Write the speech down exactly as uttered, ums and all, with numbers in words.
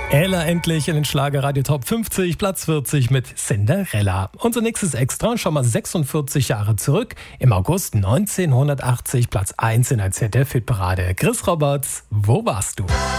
Ella endlich in den Schlagerradio Top fünfzig, Platz vierzig mit Cinderella. Unser nächstes Extra, schon mal sechsundvierzig Jahre zurück. Im August neunzehnhundertachtzig, Platz eins in der Z D F-Hitparade. Chris Roberts, wo warst du?